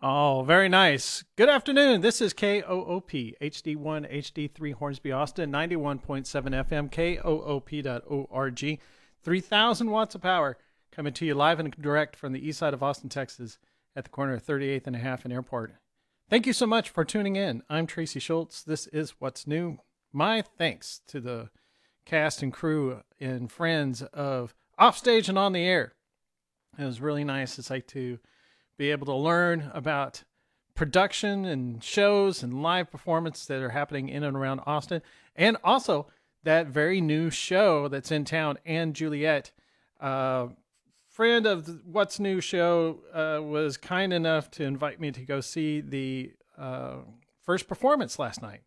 Oh, very nice. Good afternoon. This is KOOP HD1 HD3 Hornsby Austin 91.7 FM KOOP.org. 3,000 watts of power coming to you live and direct from the east side of Austin, Texas at the corner of 38th and a half and Airport. Thank you so much for tuning in. I'm Tracy Schultz. This is What's New. My thanks to the cast and crew and friends of Offstage and On the Air. It was really nice. It's like to be able to learn about production and shows and live performance that are happening in and around Austin. And also that very new show that's in town, Anne Juliet, friend of the What's New show, was kind enough to invite me to go see the first performance last night.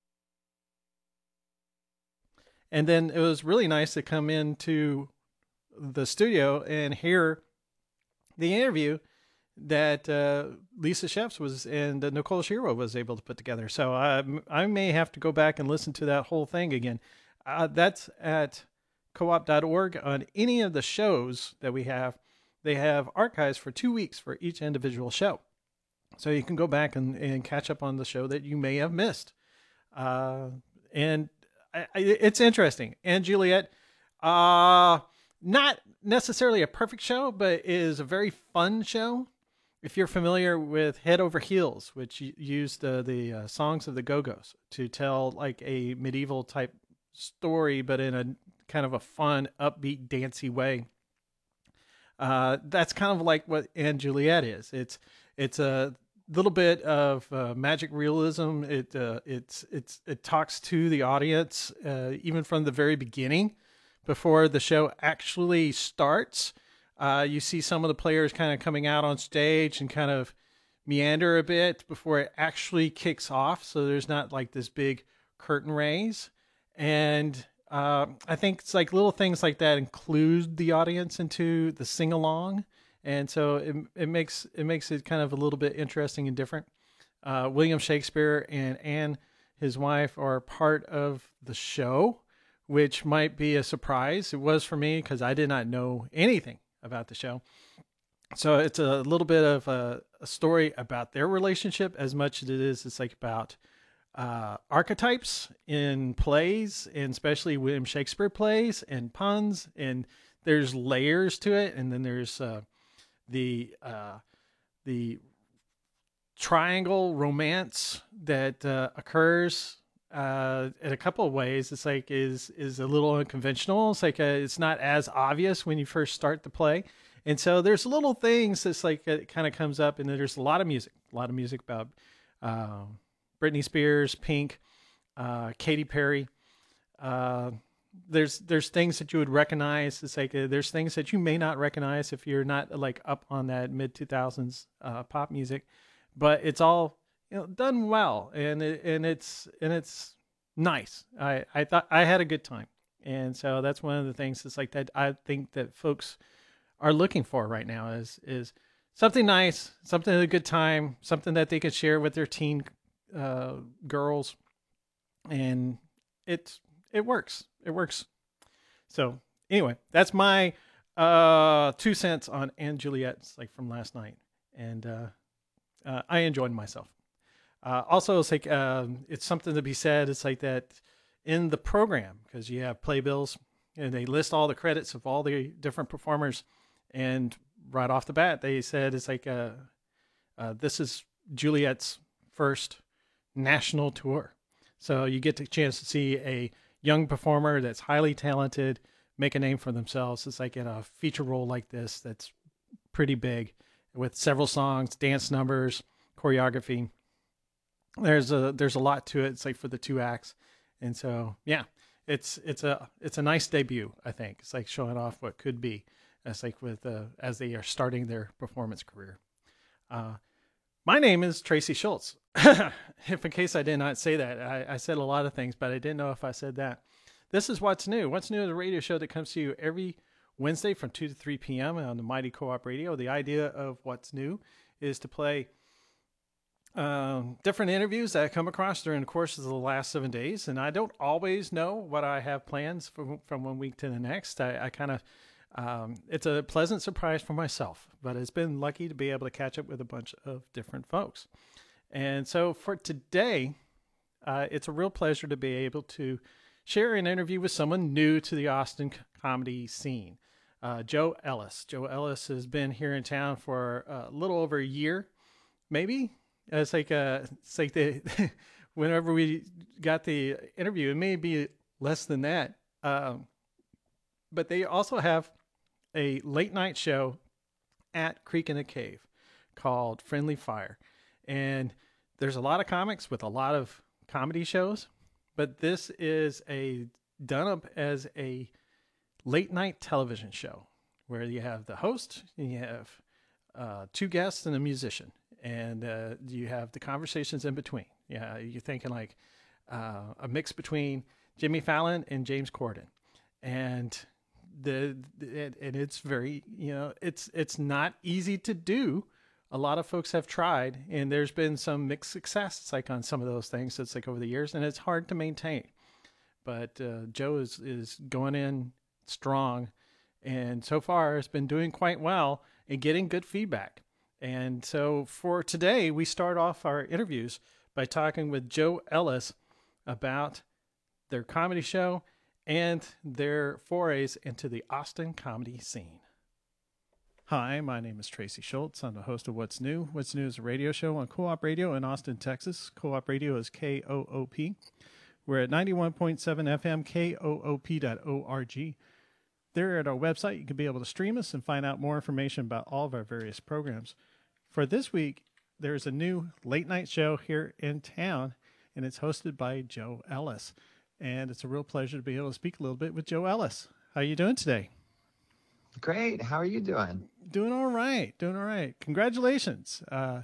And then it was really nice to come into the studio and hear the interview that Lisa Shefts was and Nicole Shiro was able to put together. So I may have to go back and listen to that whole thing again. That's at coop.org. On any of the shows that we have, they have archives for 2 weeks for each individual show. So you can go back and catch up on the show that you may have missed. It's interesting. And Juliet, not necessarily a perfect show, but is a very fun show. If you're familiar with Head Over Heels, which used the songs of the Go-Go's to tell like a medieval type story, but in a kind of a fun, upbeat, dancey way, that's kind of like what Anne Juliet is. It's a little bit of magic realism. It talks to the audience even from the very beginning, before the show actually starts. You see some of the players kind of coming out on stage and kind of meander a bit before it actually kicks off. So there's not like this big curtain raise. And I think it's like little things like that include the audience into the sing along. And so it makes it kind of a little bit interesting and different. William Shakespeare and Anne, his wife, are part of the show, which might be a surprise. It was for me because I did not know anything about the show. So it's a little bit of a story about their relationship as much as it's like about archetypes in plays, and especially William Shakespeare plays, and puns, and there's layers to it. And then there's the triangle romance that occurs in a couple of ways. It's like is a little unconventional. It's like it's not as obvious when you first start the play, and so there's little things that's like it kind of comes up, and there's a lot of music about Britney Spears, Pink, Katy Perry. There's things that you would recognize. It's like there's things that you may not recognize if you're not like up on that mid 2000s pop music, but it's all done well, and it's nice. I thought I had a good time, and so that's one of the things that's like that I think that folks are looking for right now is something nice, something a good time, something that they can share with their teen girls, and it works. It works. So anyway, that's my 2 cents on Anne Juliet, like from last night, and I enjoyed myself. Also, it's like it's something to be said. It's like that in the program, because you have playbills and they list all the credits of all the different performers, and right off the bat they said it's like this is Juliet's first national tour, so you get the chance to see a young performer that's highly talented make a name for themselves. It's like in a feature role like this that's pretty big, with several songs, dance numbers, choreography. There's a lot to it. It's like for the 2 acts. And so, yeah, it's a nice debut, I think. It's like showing off what could be. It's like with, as they are starting their performance career. My name is Tracy Schultz. If in case I did not say that, I said a lot of things, but I didn't know if I said that. This is What's New. What's New is a radio show that comes to you every Wednesday from 2 to 3 p.m. on the Mighty Co-op Radio. The idea of What's New is to play different interviews that I come across during the course of the last 7 days. And I don't always know what I have plans from one week to the next. I kind of It's a pleasant surprise for myself, but it's been lucky to be able to catch up with a bunch of different folks. And so for today, it's a real pleasure to be able to share an interview with someone new to the Austin comedy scene, Joe Ellis. Joe Ellis has been here in town for a little over a year, maybe. It's like the whenever we got the interview, it may be less than that. But they also have a late night show at Creek in the Cave called Friendly Fire. And there's a lot of comics with a lot of comedy shows, but this is done up as a late night television show where you have the host and you have two guests and a musician, and you have the conversations in between. Yeah, you're thinking like a mix between Jimmy Fallon and James Corden, and and it's very, it's not easy to do. A lot of folks have tried, and there's been some mixed success. It's like on some of those things. It's like over the years, and it's hard to maintain. But Joe is going in strong, and so far has been doing quite well and getting good feedback. And so for today, we start off our interviews by talking with Joe Ellis about their comedy show and their forays into the Austin comedy scene. Hi, my name is Tracy Schultz. I'm the host of What's New. What's New is a radio show on Co-op Radio in Austin, Texas. Co-op Radio is KOOP. We're at 91.7 FM, koop.org. There at our website, you can be able to stream us and find out more information about all of our various programs. For this week, there's a new late night show here in town, and it's hosted by Joe Ellis. And it's a real pleasure to be able to speak a little bit with Joe Ellis. How are you doing today? Great. How are you doing? Doing all right. Doing all right. Congratulations.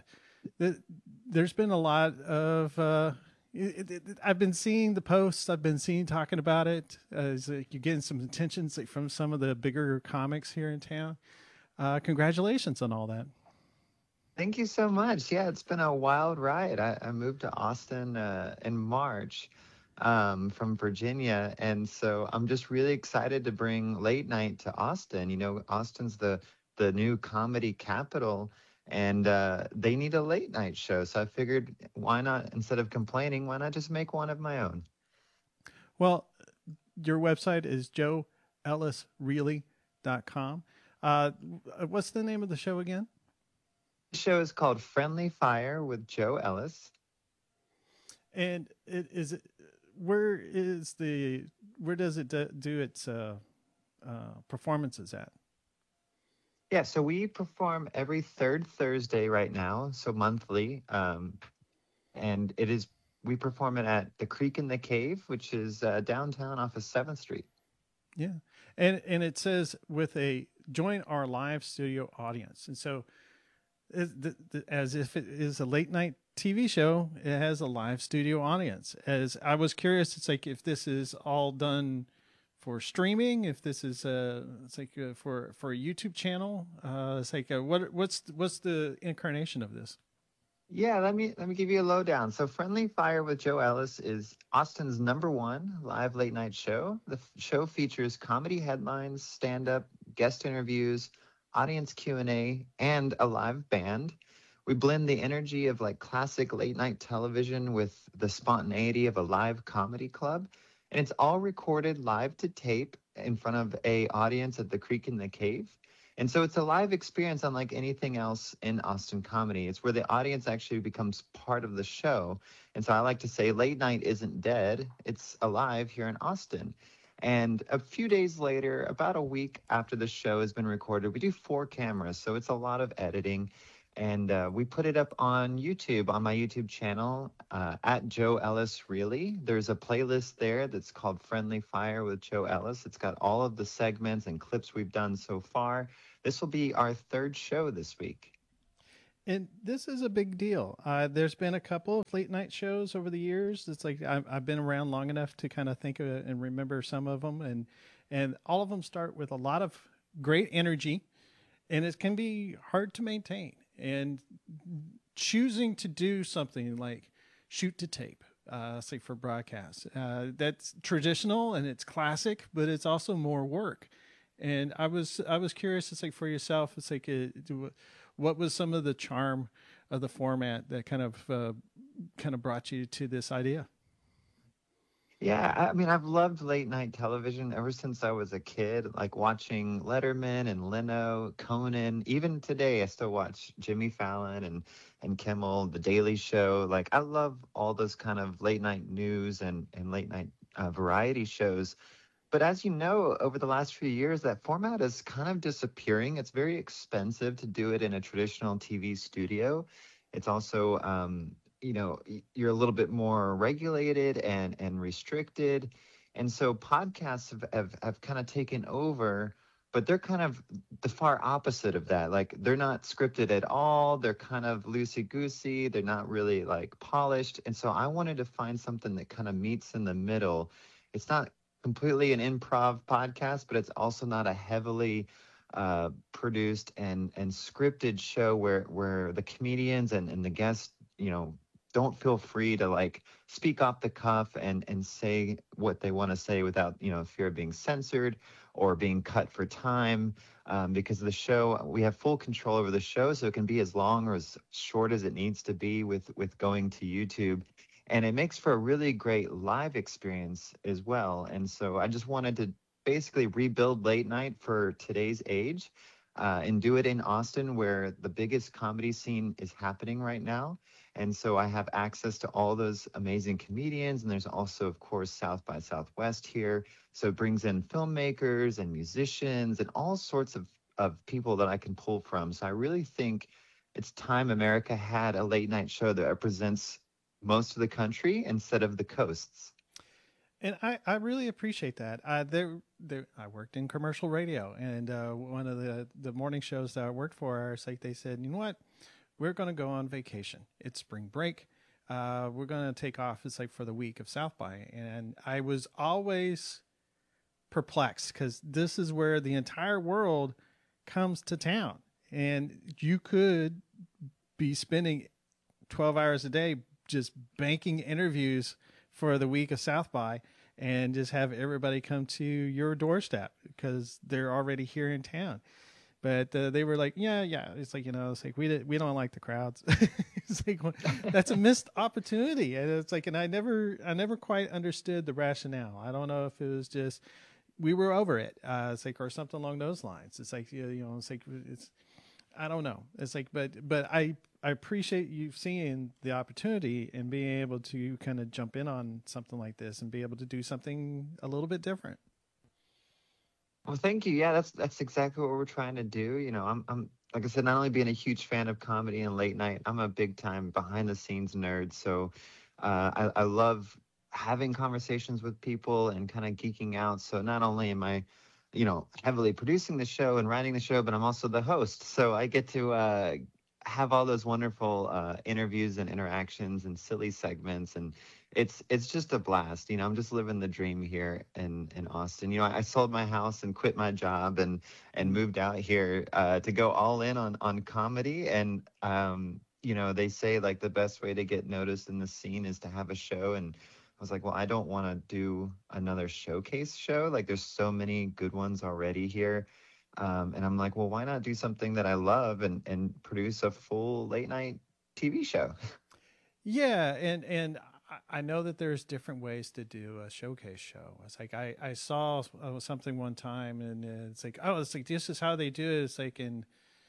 There's been a lot of... I've been seeing the posts. I've been seeing talking about it. You're getting some attention from some of the bigger comics here in town. Congratulations on all that. Thank you so much. Yeah, it's been a wild ride. I moved to Austin in March from Virginia. And so I'm just really excited to bring late night to Austin. You know, Austin's the new comedy capital, and they need a late night show. So I figured, why not, instead of complaining, why not just make one of my own? Well, your website is joeellisreally.com. What's the name of the show again? The show is called Friendly Fire with Joe Ellis. And where does it do its performances at? Yeah, so we perform every third Thursday right now, so monthly. And we perform it at the Creek in the Cave, which is downtown off of 7th Street. Yeah. And it says with a join our live studio audience. And so as if it is a late night TV show, it has a live studio audience. As I was curious, it's like if this is all done for streaming, if this is for a YouTube channel, it's like what's the incarnation of this? Yeah, let me give you a lowdown. So Friendly Fire with Joe Ellis is Austin's #1 live late night show. The show features comedy headlines, stand-up, guest interviews, audience Q&A, and a live band. We blend the energy of like classic late night television with the spontaneity of a live comedy club. And it's all recorded live to tape in front of a audience at the Creek in the Cave. And so it's a live experience unlike anything else in Austin comedy. It's where the audience actually becomes part of the show. And so I like to say late night isn't dead. It's alive here in Austin. And a few days later, about a week after the show has been recorded, we do 4 cameras. So it's a lot of editing. And we put it up on YouTube, on my YouTube channel, at Joe Ellis Really. There's a playlist there that's called Friendly Fire with Joe Ellis. It's got all of the segments and clips we've done so far. This will be our 3rd show this week. And this is a big deal. There's been a couple of late night shows over the years. It's like I've been around long enough to kind of think of it and remember some of them. And all of them start with a lot of great energy, and it can be hard to maintain. And choosing to do something like shoot to tape, say for broadcast, that's traditional and it's classic, but it's also more work. And I was curious. It's like for yourself. It's like what was some of the charm of the format that kind of brought you to this idea? Yeah, I mean, I've loved late night television ever since I was a kid, like watching Letterman and Leno, Conan. Even today, I still watch Jimmy Fallon and Kimmel, The Daily Show. Like, I love all those kind of late night news and late night variety shows. But as you know, over the last few years, that format is kind of disappearing. It's very expensive to do it in a traditional TV studio. It's also, you're a little bit more regulated and restricted. And so podcasts have kind of taken over, but they're kind of the far opposite of that. Like they're not scripted at all. They're kind of loosey goosey. They're not really like polished. And so I wanted to find something that kind of meets in the middle. It's not completely an improv podcast, but it's also not a heavily produced and scripted show where the comedians and the guests, don't feel free to like speak off the cuff and say what they want to say without fear of being censored or being cut for time. Because the show, we have full control over the show, so it can be as long or as short as it needs to be with going to YouTube, and it makes for a really great live experience as well. And so I just wanted to basically rebuild late night for today's age, and do it in Austin, where the biggest comedy scene is happening right now. And so I have access to all those amazing comedians, and there's also, of course, South by Southwest here. So it brings in filmmakers and musicians and all sorts of people that I can pull from. So I really think it's time America had a late night show that represents most of the country instead of the coasts. And I really appreciate that. I worked in commercial radio, and one of the morning shows that I worked for, it's like they said, you know what, we're going to go on vacation. It's spring break. We're going to take off. It's like for the week of South by, and I was always perplexed because this is where the entire world comes to town, and you could be spending 12 hours a day just banking interviews for the week of South by and just have everybody come to your doorstep because they're already here in town. But they were like, yeah. It's like, it's like we don't like the crowds. It's like, well, that's a missed opportunity. And it's like, and I never quite understood the rationale. I don't know if it was just we were over it. It's like, or something along those lines. It's like, it's like I don't know. It's like, but I appreciate you seeing the opportunity and being able to kind of jump in on something like this and be able to do something a little bit different. Well, thank you. Yeah, that's exactly what we're trying to do. I'm like I said, not only being a huge fan of comedy and late night, I'm a big time behind the scenes nerd. So I love having conversations with people and kind of geeking out. So not only am I, heavily producing the show and writing the show, but I'm also the host. So I get to have all those wonderful interviews and interactions and silly segments, and it's just a blast. I'm just living the dream here in Austin. I sold my house and quit my job and moved out here to go all in on comedy. And they say like the best way to get noticed in the scene is to have a show. And I was like, well, I don't want to do another showcase show. Like there's so many good ones already here. And I'm like, well, why not do something that I love and produce a full late night TV show? Yeah, and I know that there's different ways to do a showcase show. It's like I saw something one time, and it's like, oh, it's like this is how they do it. It's like in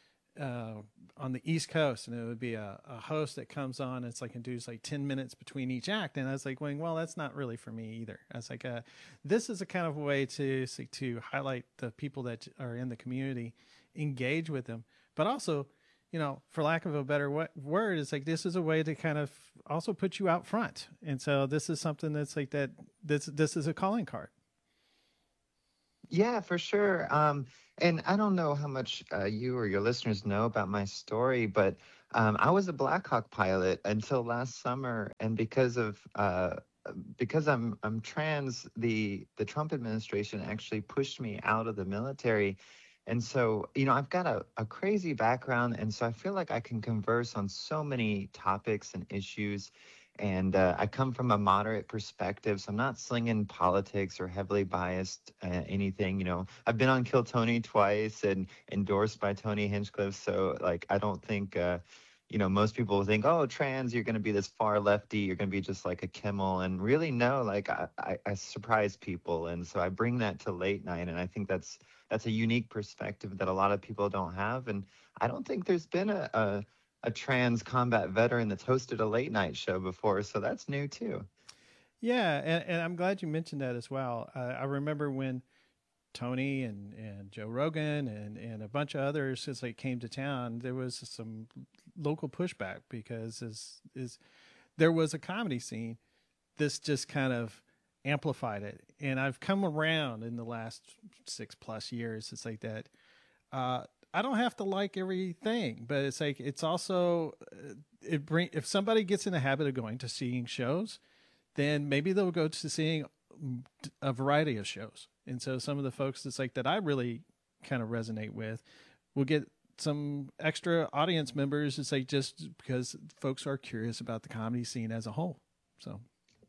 on the East Coast, and it would be a host that comes on. It's like and does like 10 minutes between each act, and I was like, well, that's not really for me either. I was like, this is a kind of way to highlight the people that are in the community, engage with them, but also, for lack of a better word, it's like this is a way to kind of also put you out front, and so this is something that's like that. This is a calling card. Yeah, for sure. And I don't know how much you or your listeners know about my story, but I was a Blackhawk pilot until last summer, and because I'm trans, the Trump administration actually pushed me out of the military. And so, I've got a crazy background, and so I feel like I can converse on so many topics and issues. And I come from a moderate perspective, so I'm not slinging politics or heavily biased anything. You know, I've been on Kill Tony twice and endorsed by Tony Hinchcliffe, so like I don't think. You know, most people think, oh, trans, you're going to be this far lefty, you're going to be just like a Kimmel. And really, no, like I surprise people. And so I bring that to late night. And I think that's a unique perspective that a lot of people don't have. And I don't think there's been a trans combat veteran that's hosted a late night show before. So that's new too. Yeah. And I'm glad you mentioned that as well. I remember when Tony and Joe Rogan and a bunch of others, as they came to town, there was some local pushback because is there was a comedy scene. This just kind of amplified it. And I've come around in the last 6+ years. It's like that. I don't have to like everything, but it's like, it's also, if somebody gets in the habit of going to seeing shows, then maybe they'll go to seeing a variety of shows. And so some of the folks that's like that I really kind of resonate with will get some extra audience members. It's like just because folks are curious about the comedy scene as a whole. So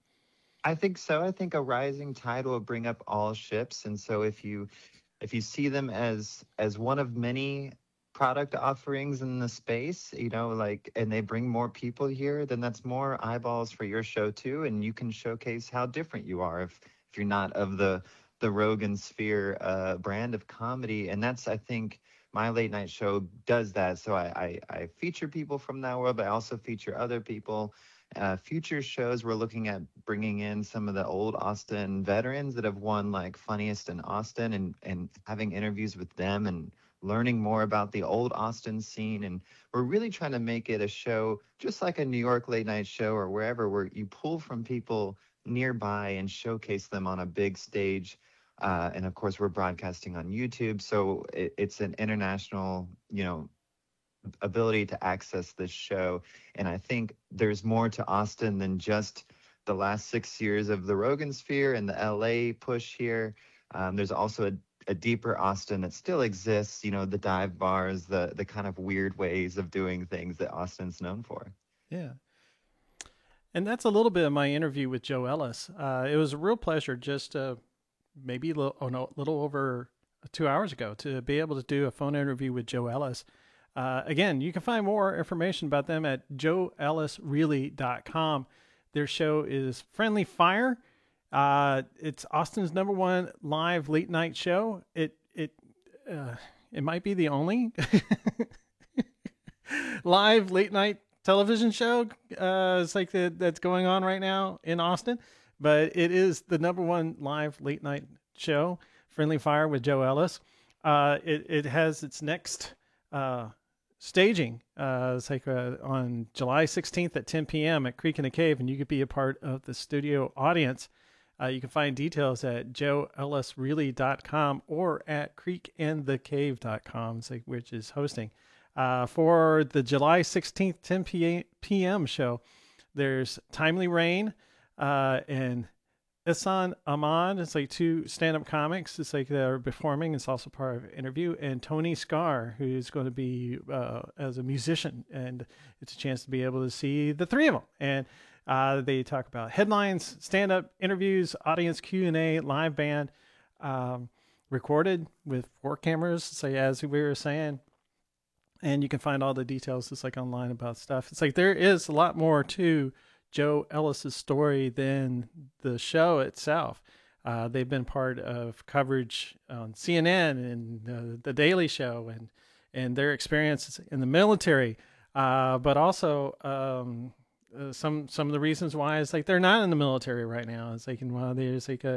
I think so. I think a rising tide will bring up all ships. And so if you see them as one of many product offerings in the space, you know, like, and they bring more people here, then that's more eyeballs for your show too. And you can showcase how different you are if you're not of the Rogan sphere brand of comedy. And that's, I think, my late night show does that. So I feature people from that world, but I also feature other people. Future shows, we're looking at bringing in some of the old Austin veterans that have won like Funniest in Austin and having interviews with them and learning more about the old Austin scene. And we're really trying to make it a show just like a New York late night show or wherever, where you pull from people nearby and showcase them on a big stage. And of course, we're broadcasting on YouTube. So it's an international, you know, ability to access this show. And I think there's more to Austin than just the last 6 years of the Rogan sphere and the LA push here. There's also a deeper Austin that still exists, you know, the dive bars, the kind of weird ways of doing things that Austin's known for. Yeah. And that's a little bit of my interview with Joe Ellis. It was a real pleasure just maybe a little over 2 hours ago to be able to do a phone interview with Joe Ellis. Again, you can find more information about them at joeellisreally.com. Their show is Friendly Fire. It's Austin's #1 live late night show. It might be the only live late night television show it's like that's going on right now in Austin, but it is the #1 live late night show, Friendly Fire with Joe Ellis. It has its next staging. It's like on July 16th at 10 p.m. at Creek in the Cave, and you could be a part of the studio audience. You can find details at joeellisreally.com or at creekandthecave.com, which is hosting. For the July 16th, 10 p.m. show, there's Timely Rain and Ihsan Ahmad. It's like two stand-up comics. It's like they're performing. It's also part of an interview. And Tony Scar, who's going to be as a musician. And it's a chance to be able to see the three of them. And they talk about headlines, stand-up interviews, audience Q&A, live band, recorded with 4 cameras, say, as we were saying. And you can find all the details just like online about stuff. It's like there is a lot more to Joe Ellis's story than the show itself. They've been part of coverage on CNN and The Daily Show and their experiences in the military, but also some of the reasons why it's like they're not in the military right now. It's like there's like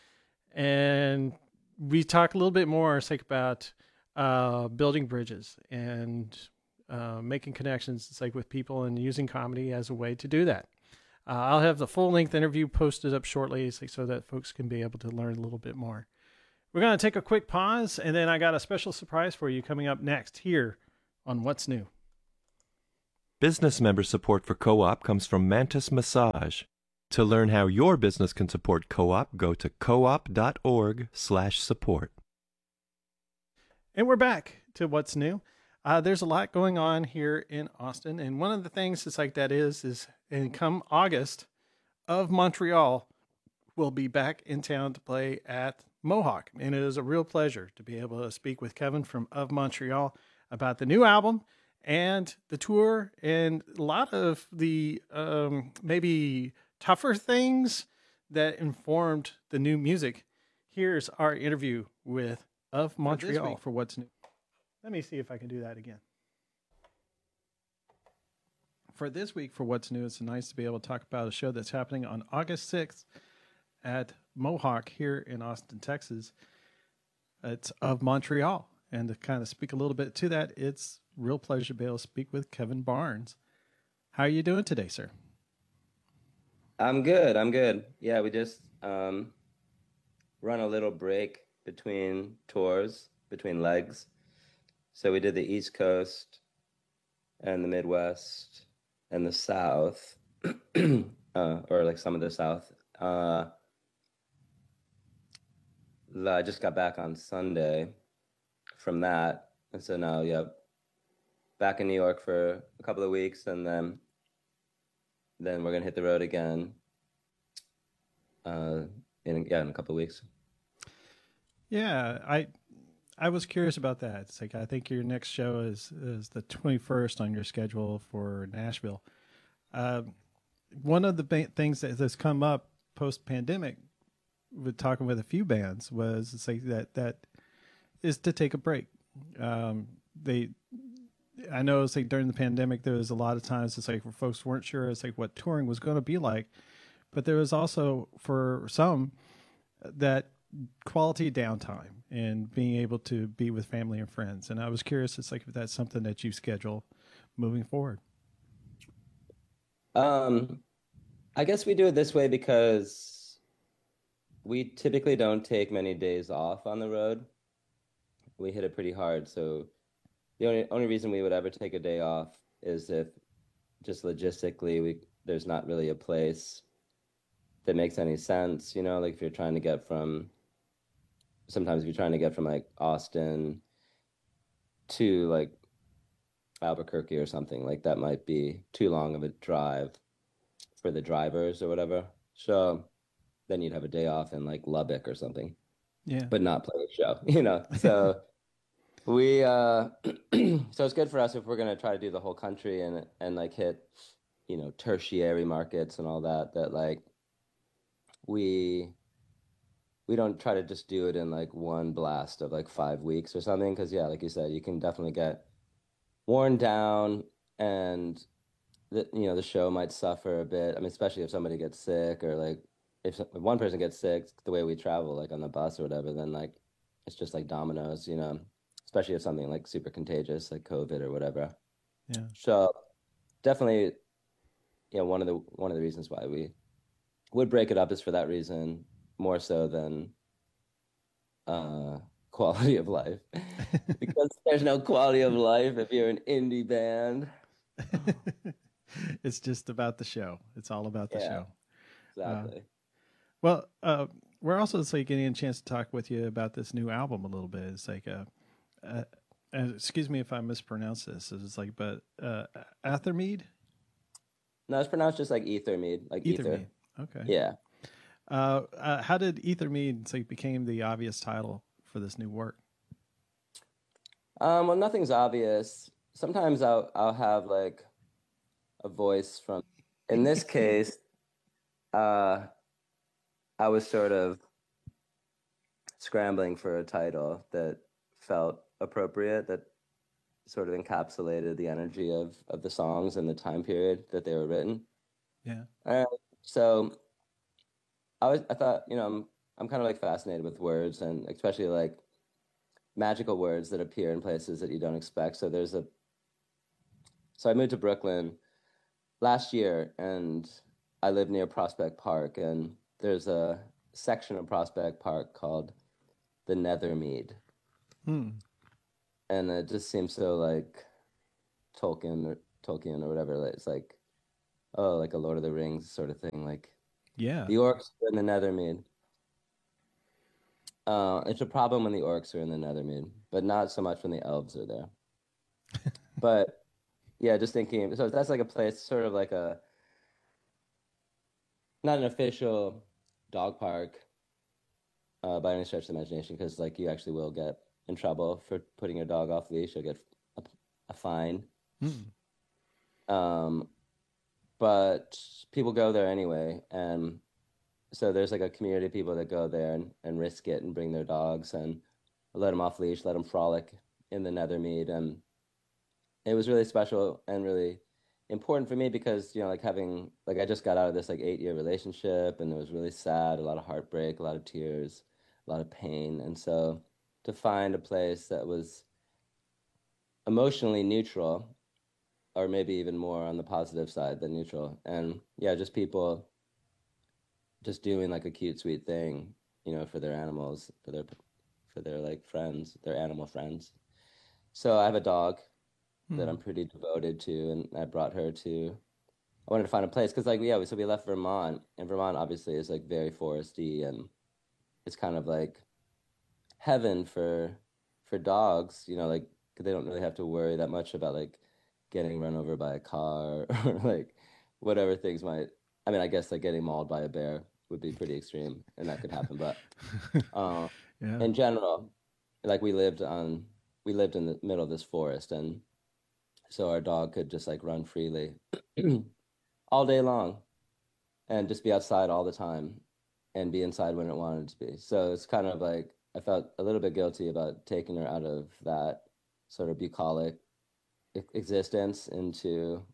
and we talk a little bit more. It's like about building bridges and making connections. It's like with people and using comedy as a way to do that. I'll have the full-length interview posted up shortly so that folks can be able to learn a little bit more. We're going to take a quick pause, and then I got a special surprise for you coming up next here on What's New. Business member support for Co-op comes from Mantis Massage. To learn how your business can support Co-op, go to coop.org/support. And we're back to What's New. There's a lot going on here in Austin, and one of the things it's like that is and come August of Montreal will be back in town to play at Mohawk, and it is a real pleasure to be able to speak with Kevin from Of Montreal about the new album and the tour and a lot of the maybe tougher things that informed the new music. Here's our interview with Of Montreal for What's New. Let me see if I can do that again. For this week, for What's New, it's nice to be able to talk about a show that's happening on August 6th at Mohawk here in Austin, Texas. It's Of Montreal. And to kind of speak a little bit to that, it's a real pleasure to be able to speak with Kevin Barnes. How are you doing today, sir? I'm good. I'm good. Yeah, we just run a little break between tours, between legs. So we did the East Coast and the Midwest and the South, or like some of the South. I just got back on Sunday from that. And so now, yeah, back in New York for a couple of weeks, and then we're going to hit the road again in a couple of weeks. Yeah, I was curious about that. It's like I think your next show is the 21st on your schedule for Nashville. One of the things that has come up post pandemic, with talking with a few bands, was it's like that is to take a break. I know it's like during the pandemic there was a lot of times it's like where folks weren't sure it's like what touring was going to be like, but there was also for some that quality downtime and being able to be with family and friends. And I was curious, it's like if that's something that you schedule moving forward. I guess we do it this way because we typically don't take many days off on the road. We hit it pretty hard. So the only reason we would ever take a day off is if just logistically there's not really a place that makes any sense, like if you're trying to get from like Austin to like Albuquerque or something, like that might be too long of a drive for the drivers or whatever. So then you'd have a day off in like Lubbock or something. Yeah. But not play a show, So we so it's good for us if we're gonna try to do the whole country and like hit, tertiary markets and all that like we don't try to just do it in like one blast of like 5 weeks or something, because yeah, like you said, you can definitely get worn down and the show might suffer a bit. I mean, especially if somebody gets sick, or like if one person gets sick, the way we travel, like on the bus or whatever, then like it's just like dominoes, especially if something like super contagious like COVID or whatever. Yeah. So definitely, one of the reasons why we would break it up is for that reason, more so than quality of life. Because there's no quality of life if you're an indie band. It's just about the show. It's all about the show. Exactly. Well, we're also getting a chance to talk with you about this new album a little bit. It's like excuse me if I mispronounce this. It's like, but Athermead? No, it's pronounced just like Ethermead, like ether. Okay. Yeah. How did Ethermead became the obvious title for this new work? Well, nothing's obvious. Sometimes I'll have like a voice from. In this case, I was sort of scrambling for a title that felt appropriate, that sort of encapsulated the energy of the songs and the time period that they were written. Yeah. So I thought, I'm kind of like fascinated with words, and especially like magical words that appear in places that you don't expect. So I moved to Brooklyn last year, and I live near Prospect Park, and there's a section of Prospect Park called the Nethermead. And it just seems so like Tolkien or whatever. It's like, oh, like a Lord of the Rings sort of thing. Like, yeah, the orcs are in the Nethermead. It's a problem when the orcs are in the Nethermead, but not so much when the elves are there. But yeah, just thinking. So that's like a place, sort of like a not an official dog park by any stretch of the imagination, because like you actually will get in trouble for putting your dog off leash. You'll get a, a fine. Mm. Um, but people go there anyway, and so there's like a community of people that go there and risk it and bring their dogs and let them off leash, let them frolic in the Nethermead, and it was really special and really important for me because like having like I just got out of this like 8-year relationship, and it was really sad, a lot of heartbreak, a lot of tears, a lot of pain, and so to find a place that was emotionally neutral, or maybe even more on the positive side than neutral, and yeah, just people just doing like a cute sweet thing, for their animals, for their like friends, their animal friends. So I have a dog that I'm Mm. pretty devoted to, and I brought her to. I wanted to find a place because, like, yeah, so we left Vermont, and Vermont obviously is like very foresty, and it's kind of like heaven for dogs. Like 'cause they don't really have to worry that much about like getting run over by a car or like whatever things might. I mean, I guess like getting mauled by a bear would be pretty extreme, and that could happen. But uh, Yeah. in general, like we lived in the middle of this forest, and so our dog could just like run freely all day long and just be outside all the time and be inside when it wanted to be. So it's kind of like I felt a little bit guilty about taking her out of that sort of bucolic existence into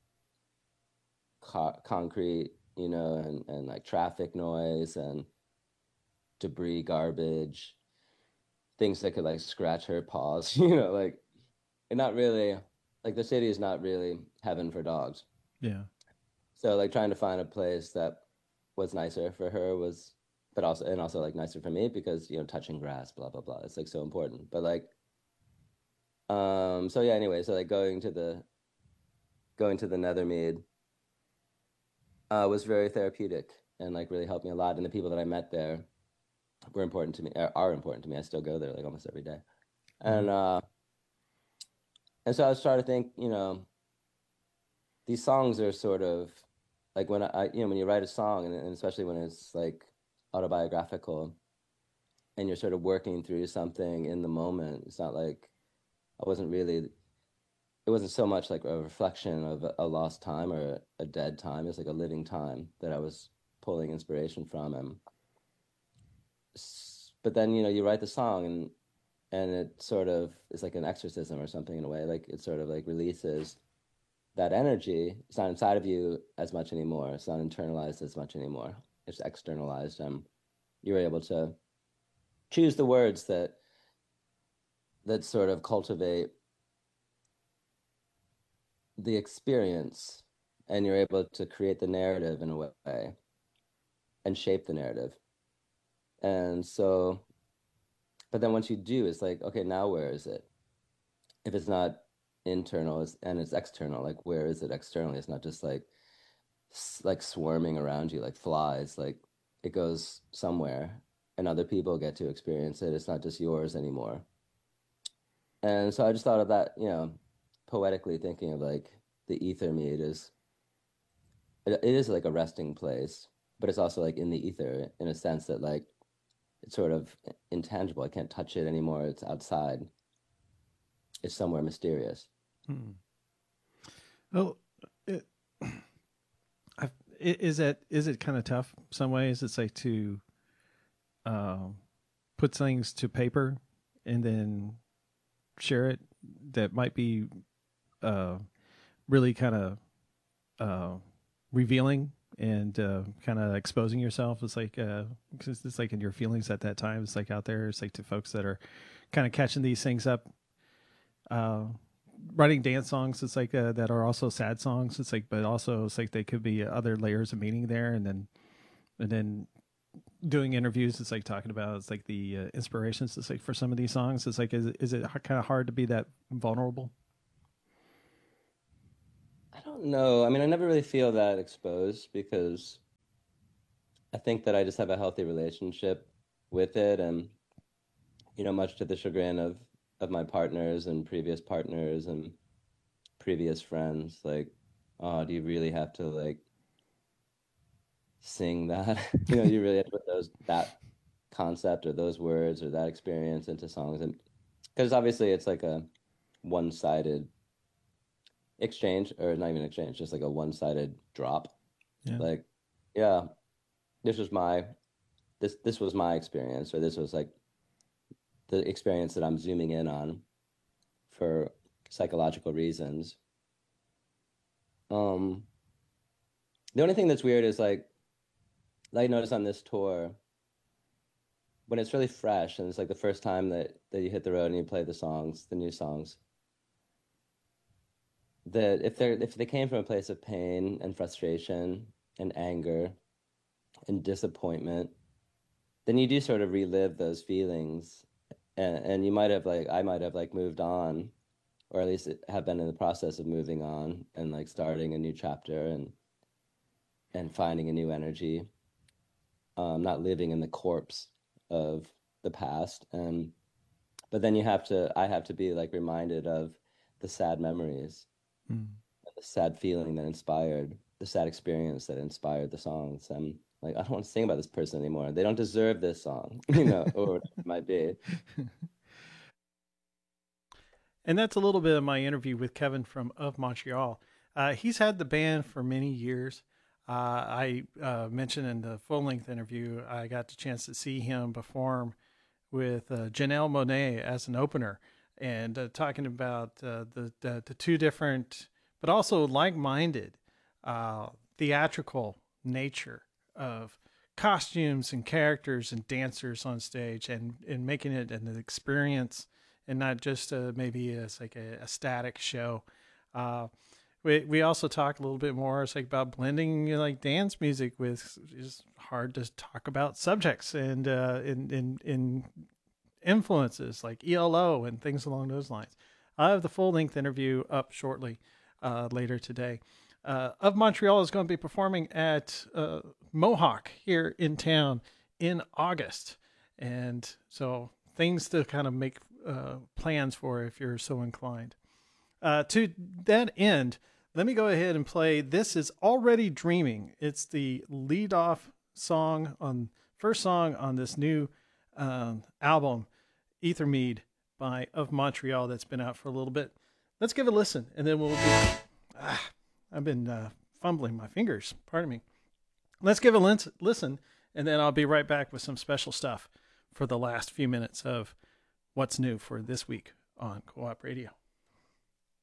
concrete, and like traffic noise and debris, garbage, things that could like scratch her paws, like and not really like the city is not really heaven for dogs. Yeah. So like trying to find a place that was nicer for her was, but also like nicer for me because touching grass, blah blah blah. It's like so important. But like, so yeah. Anyway, so like going to the Nethermead was very therapeutic and like really helped me a lot. And the people that I met there were important to me, are important to me. I still go there like almost every day. Mm. And so I was trying to think, these songs are sort of like when when you write a song, and especially when it's like autobiographical and you're sort of working through something in the moment. It's not like I wasn't really, it wasn't so much like a reflection of a lost time or a dead time. It's like a living time that I was pulling inspiration from. And but then, you write the song, and it sort of is like an exorcism or something in a way. Like it sort of like releases that energy. It's not inside of you as much anymore. It's not internalized as much anymore. It's externalized, and you're able to choose the words that sort of cultivate the experience, and you're able to create the narrative in a way and shape the narrative. And so, but then once you do, it's like, okay, now where is it? If it's not internal and it's external, like where is it externally? It's not just like swarming around you like flies. Like it goes somewhere, and other people get to experience it. It's not just yours anymore. And so I just thought of that, poetically thinking of like the ether mead it is like a resting place, but it's also like in the ether in a sense that like it's sort of intangible. I can't touch it anymore. It's outside. It's somewhere mysterious. Mm. Well, it, is it kind of tough some ways? It's like to um, put things to paper and then share it. That might be uh, really kind of uh, revealing and kind of exposing yourself. It's like cause it's like in your feelings at that time. It's like out there. It's like to folks that are kind of catching these things up. Uh, Writing dance songs. It's like that are also sad songs. It's like, but also it's like they could be other layers of meaning there, and then doing interviews. It's like talking about it's like the inspirations. It's like for some of these songs. It's like is it kind of hard to be that vulnerable? I don't know. I mean, I never really feel that exposed because I think that I just have a healthy relationship with it, and much to the chagrin of of my partners and previous partners and previous friends, like, oh, do you really have to like sing that? You really have to put that concept or those words or that experience into songs, and because obviously it's like a one-sided exchange, or not even exchange, just like a one-sided drop. Yeah. Like, yeah, this was my this was my experience, or this was like the experience that I'm zooming in on for psychological reasons. The only thing that's weird is like I noticed on this tour, when it's really fresh and it's like the first time that you hit the road and you play the songs, the new songs, that if they came from a place of pain and frustration and anger and disappointment, then you do sort of relive those feelings, and you might have like I might have like moved on, or at least have been in the process of moving on and like starting a new chapter and finding a new energy, not living in the corpse of the past. But then I have to be like reminded of the sad memories, the sad feeling that inspired, the sad experience that inspired the songs. And like, I don't want to sing about this person anymore. They don't deserve this song, or whatever it might be. And that's a little bit of my interview with Kevin from Of Montreal. He's had the band for many years. I mentioned in the full-length interview, I got the chance to see him perform with Janelle Monáe as an opener, and talking about the two different, but also like-minded theatrical nature of costumes and characters and dancers on stage, and making it an experience and not just maybe as like a static show. We also talked a little bit more. It's like about blending like dance music with just hard to talk about subjects and in influences like ELO and things along those lines. I have the full length interview up shortly later today. Of Montreal is going to be performing at Mohawk here in town in August, and so things to kind of make plans for if you're so inclined. To that end, let me go ahead and play This Is Already Dreaming. It's the lead-off song first song on this new album, Ether Mead by Of Montreal, that's been out for a little bit. Let's give it a listen, and then we'll do... I've been fumbling my fingers, pardon me. Let's give it a listen, and then I'll be right back with some special stuff for the last few minutes of what's new for this week on Co-op Radio.